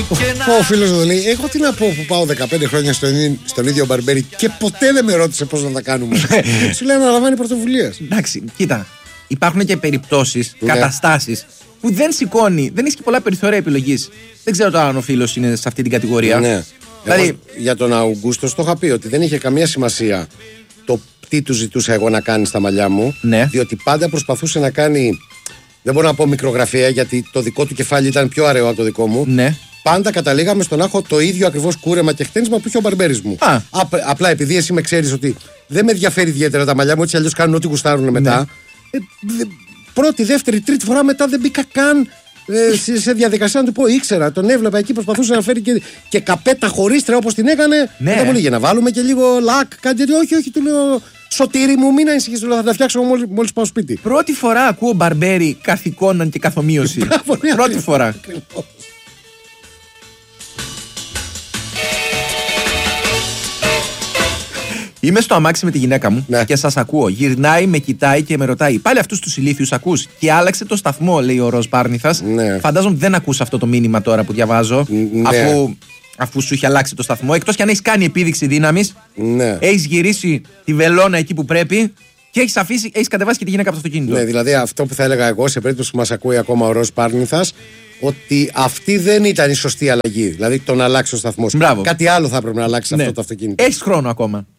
Ο φίλος μου λέει: εγώ τι να πω που πάω 15 χρόνια στον ίδιο μπαρμπέρι και ποτέ δεν με ρώτησε πώς να τα κάνουμε. Σου λέει να λαμβάνει πρωτοβουλίες. Εντάξει, κοίτα. Υπάρχουν και περιπτώσεις, καταστάσεις που δεν σηκώνει, δεν έχει και πολλά περιθώρια επιλογής. Δεν ξέρω τώρα αν ο φίλος είναι σε αυτή την κατηγορία. Ναι. Δηλαδή, για τον Αουγκούστο το είχα πει ότι δεν είχε καμία σημασία το τι του ζητούσα εγώ να κάνει στα μαλλιά μου. Ναι. Διότι πάντα προσπαθούσε να κάνει. Δεν μπορώ να πω μικρογραφία γιατί το δικό του κεφάλι ήταν πιο αραιό από το δικό μου. Ναι. Πάντα καταλήγαμε στο να έχω το ίδιο ακριβώς κούρεμα και χτένισμα που είχε ο μπαρμπέρης μου. Απλά επειδή εσύ με ξέρεις ότι δεν με ενδιαφέρει ιδιαίτερα τα μαλλιά μου, έτσι αλλιώς κάνουν ό,τι γουστάρουν μετά. Πρώτη, δεύτερη, τρίτη φορά μετά δεν μπήκα καν σε διαδικασία να του πω. Ήξερα, τον έβλεπα εκεί, προσπαθούσε να φέρει και καπέτα χωρίστρια όπως την έκανε. Ναι. Μετά μου λέγε να βάλουμε και λίγο λακ, κάτι τέτοιο. Όχι, του λέω. Σωτήρι μου, μην ανησυχείς, θα τα φτιάξω μόλις πάω σπίτι. Πρώτη φορά ακούω μπαρμπέρι καθηκόνων και καθομοίωση. Πρώτη φορά. Είμαι στο αμάξι με τη γυναίκα μου και σας ακούω. Γυρνάει, με κοιτάει και με ρωτάει: πάλι αυτούς τους ηλίθιους ακούς? Και άλλαξε το σταθμό, λέει ο Ροζ Πάρνηθας. Ναι. Φαντάζομαι δεν ακούς αυτό το μήνυμα τώρα που διαβάζω. Ναι. Αφού σου είχε αλλάξει το σταθμό. Εκτός κι αν έχεις κάνει επίδειξη δύναμης, Ναι. έχεις γυρίσει τη βελόνα εκεί που πρέπει και έχεις κατεβάσει και τη γυναίκα από το αυτοκίνητο. Ναι, δηλαδή αυτό που θα έλεγα εγώ σε περίπτωση που μας ακούει ακόμα ο Ροζ Πάρνηθας, ότι αυτή δεν ήταν η σωστή αλλαγή. Δηλαδή το να αλλάξει ο σταθμός. Μπράβο. Κάτι άλλο θα έπρεπε να αλλάξει αυτό το αυτοκίνητο. Έχεις χρόνο ακόμα.